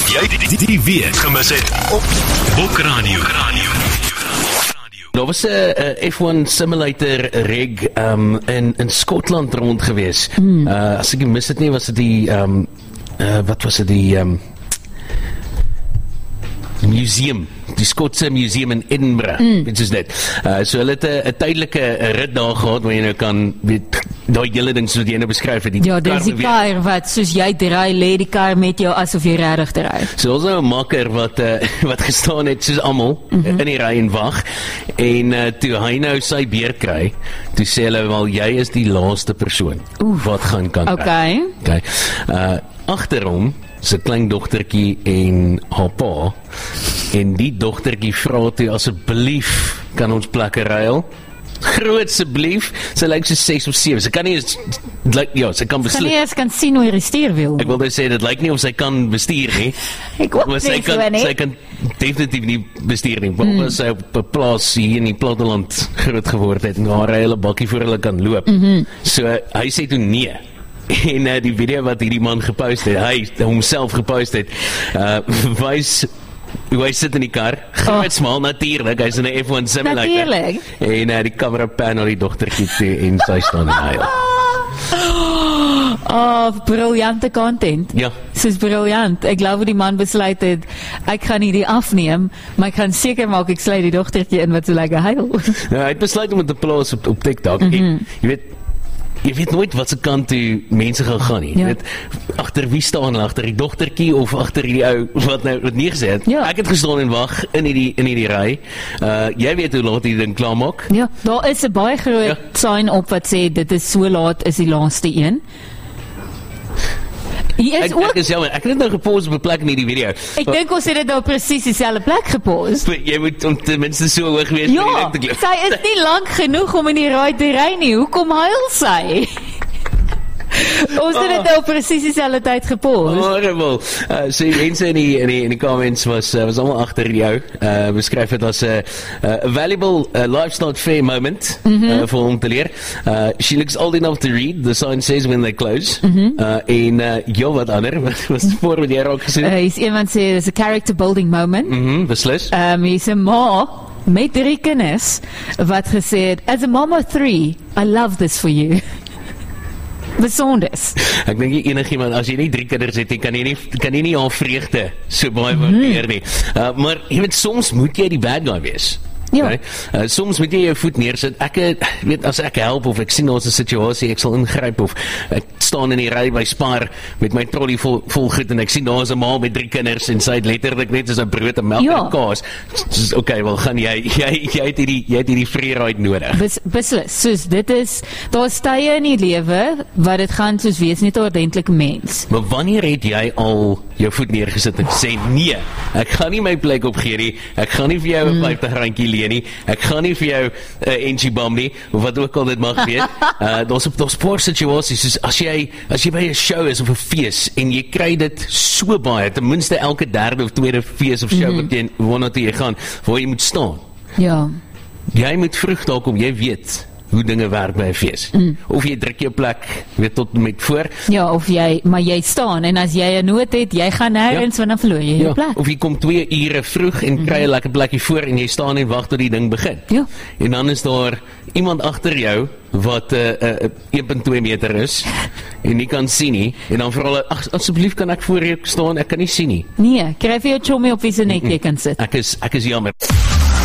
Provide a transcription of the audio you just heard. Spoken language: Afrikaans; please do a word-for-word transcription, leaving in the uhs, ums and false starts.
wat jy die, die, die week gemis het op Bokradio. Daar was 'n F one simulator rig um, in, in Skotland rond gewees. Hmm. Uh, as ek nie mis het nie, was dit die, um, uh, wat was dit, die um, museum, die Skotse museum in Edinburgh, mm. weet soos dit. Uh, so hulle het 'n tydelike rit daar gehad, waar jy nou kan, weet, daai hele ding soos jy nou beskryf het. Die ja, dis die kar wat, soos jy draai, lê die kar met jou asof jy regtig draai. So ons nou 'n makker wat, uh, wat gestaan het, soos almal, mm-hmm. in die ry en wag, en uh, toe hy nou sy beurt kry, toe sê hulle wel, jy is die laaste persoon, Oef. wat gaan kan Oké. Okay. Okay. Uh, agter hom, sy klein dogtertjie en haar pa, en die dogtertjie vra toe, asseblief kan ons plekke ruil? Groot asseblief, sy lyk so ses of sewe, sy kan nie eens, ja, sy kan besluit. Sy kan nie eens kan sien hoe jy stuur wil. Ek wil nou sê, dit lyk nie of sy kan bestuur nie, ek ook sy kan, so, sy kan definitief nie bestuur nie, want mm. sy op 'n plaas hier in die platteland groot geword het, en haar hele bakkie voor hulle kan loop, mm-hmm. so hy sê toe nee. En uh, die video wat hierdie man gepost het, hy homself gepost het, uh, wys hoe hy sit in die kar, groot oh. smal, natuurlijk, hy is in 'n F one simulator. Natuurlijk. En uh, die camera pan na die dogtertjie toe, en sy staan en huil. Oh, briljante content. Ja. Soos briljant. Ek glo die man besluit het, ek gaan nie die afneem, maar ek gaan seker maak, ek sluit die dogtertjie in wat so lekker huil. Nou, hy het besluit om het te plaas op, op TikTok. Mm-hmm. en, jy weet, Jy weet nooit wat se kant toe mense gaan gaan nie. Ja. Weet, agter wie staan hulle, agter die dogtertjie of agter die ou wat nou wat nie gesê het. Ja. Ek het gestaan en wag in hierdie in hierdie ry. Uh jy weet hoe laat die ding klaar maak? Ja, daar is 'n baie groot ja. sign op wat sê dit is so laat is die laaste een. Ek, ook, ek is jammer, ek het nou gepose op 'n plek in hierdie video. Ek dink ons het dit nou presies dieselfde plek gepose. Jy moet om ten minste so hoog wees ja, om die ding te klim. Sy is nie lank genoeg om in die ry te ry nie. Hoekom huil sy? Ons het dit nou presies dieselfde tyd gepost. Horrible. Uh, so die mense in die, in die, in die comments was, uh, was allemaal achter jou. Uh, beskryf het as 'n uh, a valuable uh, lifestyle fair moment mm-hmm. uh, vir hom te leer. Uh, she looks old enough to read, the sign says when they close. Mm-hmm. uh, en uh, jo, wat ander, wat was het voor wat jy raak gesê? Uh, is iemand sê, there's a character building moment. Mm-hmm, beslis. Um, hier is 'n ma met drie kinders wat gesê het, as a mom of three, I love this for you. Besonders. Ek dink nie enigiemand, as jy nie drie kinders het, kan jy nie, kan jy nie al vreugde so baie waardeer nie. Uh, maar jy weet, soms moet jy die bad guy wees. Ja. Okay? Uh, soms moet jy jou voet neersit. Ek weet, as ek help of ek sien ons 'n situasie, ek sal ingryp of ek staan in die ry by Spar met my trolley vol, vol goed en ek sien daar is 'n ma met drie kinders en sy het letterlik net soos 'n brood en melk ja. en kaas. Soos, okay, wel gaan jy jy jy het hierdie jy het hierdie free ride nodig. Bes, beslis. Soos dit is, daar's tye in die lewe wat dit gaan soos wees net 'n ordentlike mens. Maar wanneer het jy al jou voet neergesit en gesê nee, ek gaan nie my plek opgee nie. Ek gaan nie vir jou 'n mm. vyftig randjie leen nie. Ek gaan nie vir jou 'n uh, entjie bom nie, of wat ook al dit mag wees. Uh, daar's daar's paar situasies, soos as jy as jy by 'n show is of 'n fees en jy kry dit so baie, ten minste elke derde of tweede fees of show mm-hmm. wat jy waarna toe jy gaan, waar jy moet staan. Ja. Jy moet vroeg daar kom, jy weet hoe dinge werk by 'n fees. Mm. Of jy druk jou plek, weet tot met voor. Ja, of jy, maar jy staan, en as jy 'n nood het, jy gaan nêrens, ja. want dan verloor jy ja. jou plek. Of jy kom twee ure vroeg en mm-hmm. kry 'n lekker plekkie voor en jy staan en wag tot die ding begin. Ja. En dan is daar iemand agter jou wat uh, uh, een komma twee meter is en nie kan sien nie, en dan vra hulle, ag, asseblief kan ek voor jou staan, ek kan nie sien nie. Nee, kry vir jou chommy op wie se nek jy kan sit. Ek is, ek is jammer.